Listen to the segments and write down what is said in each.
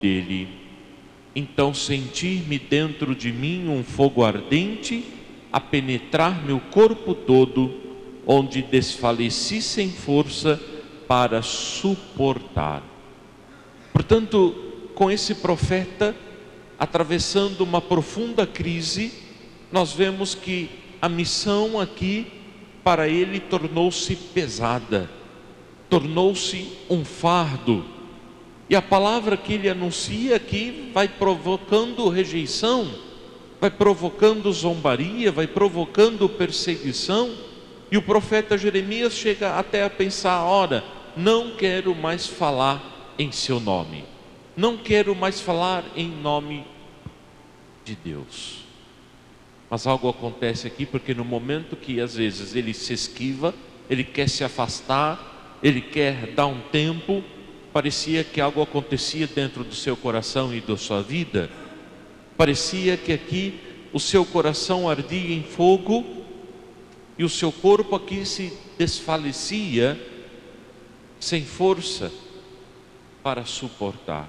dele. Então senti-me dentro de mim um fogo ardente a penetrar meu corpo todo, onde desfaleci sem força para suportar. Portanto, com esse profeta atravessando uma profunda crise, nós vemos que a missão aqui para ele tornou-se pesada, tornou-se um fardo. E a palavra que ele anuncia aqui vai provocando rejeição, vai provocando zombaria, vai provocando perseguição. E o profeta Jeremias chega até a pensar: ora, não quero mais falar em seu nome, não quero mais falar em nome de Deus. Mas algo acontece aqui, porque no momento que às vezes ele se esquiva, ele quer se afastar, ele quer dar um tempo, parecia que algo acontecia dentro do seu coração e da sua vida. Parecia que aqui o seu coração ardia em fogo e o seu corpo aqui se desfalecia sem força para suportar.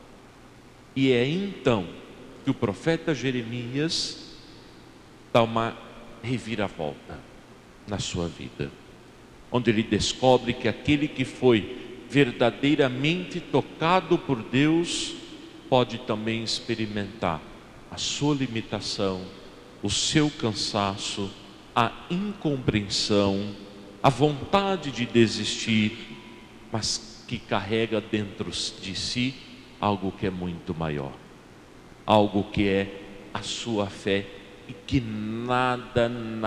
E é então que o profeta Jeremias dá uma reviravolta na sua vida, onde ele descobre que aquele que foi verdadeiramente tocado por Deus pode também experimentar a sua limitação, o seu cansaço, a incompreensão, a vontade de desistir, mas que carrega dentro de si algo que é muito maior, algo que é a sua fé e que nada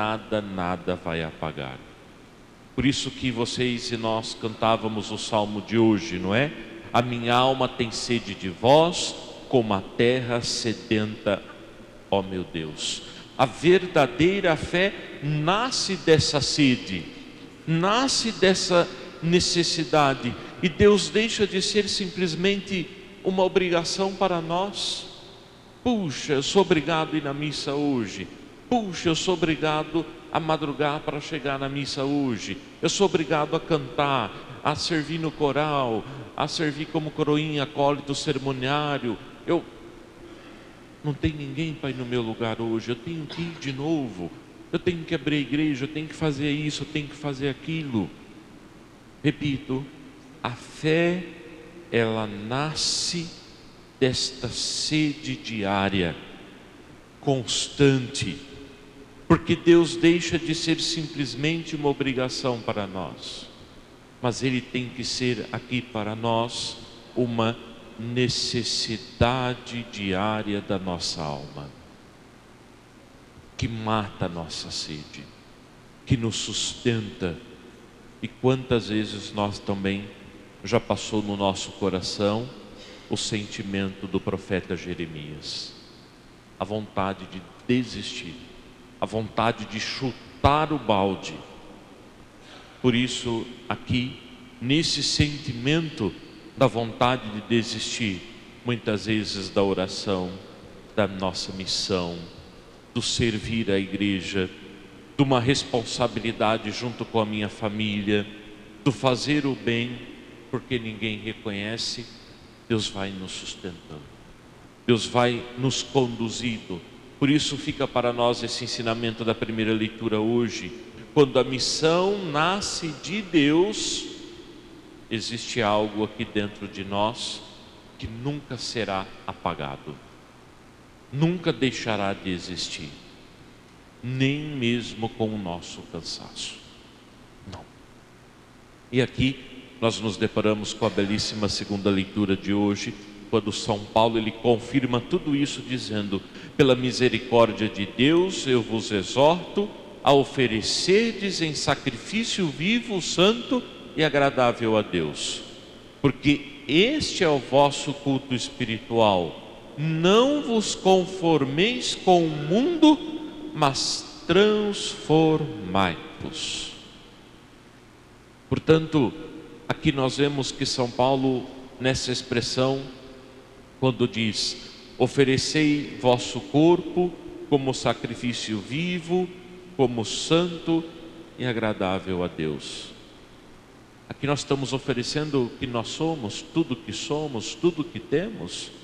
vai apagar. Por isso que vocês e nós cantávamos o salmo de hoje, não é? A minha alma tem sede de vós, como a terra sedenta, ó meu Deus. A verdadeira fé nasce dessa sede, nasce dessa necessidade, e Deus deixa de ser simplesmente uma obrigação para nós. Puxa, eu sou obrigado a ir na missa hoje. Puxa, eu sou obrigado a madrugar para chegar na missa hoje. Eu sou obrigado a cantar, a servir no coral, a servir como coroinha, acólito cerimoniário. Eu não tenho ninguém para ir no meu lugar hoje. Eu tenho que ir de novo. Eu tenho que abrir a igreja, eu tenho que fazer isso, eu tenho que fazer aquilo. Repito, a fé, ela nasce desta sede diária, constante, porque Deus deixa de ser simplesmente uma obrigação para nós, mas Ele tem que ser aqui para nós uma necessidade diária da nossa alma, que mata a nossa sede, que nos sustenta. E quantas vezes nós também já passou no nosso coração o sentimento do profeta Jeremias, a vontade de desistir, a vontade de chutar o balde. Por isso, aqui, nesse sentimento da vontade de desistir, muitas vezes da oração, da nossa missão, do servir à igreja, de uma responsabilidade junto com a minha família, do fazer o bem, porque ninguém reconhece, Deus vai nos sustentando, Deus vai nos conduzindo. Por isso fica para nós esse ensinamento da primeira leitura hoje: quando a missão nasce de Deus, existe algo aqui dentro de nós que nunca será apagado, nunca deixará de existir, nem mesmo com o nosso cansaço, não. E aqui nós nos deparamos com a belíssima segunda leitura de hoje, quando São Paulo ele confirma tudo isso dizendo: pela misericórdia de Deus eu vos exorto a oferecerdes em sacrifício vivo, santo e agradável a Deus, porque este é o vosso culto espiritual. Não vos conformeis com o mundo, mas transformai-vos. Portanto, aqui nós vemos que São Paulo, nessa expressão, quando diz: oferecei vosso corpo como sacrifício vivo, como santo e agradável a Deus. Aqui nós estamos oferecendo o que nós somos, tudo que temos,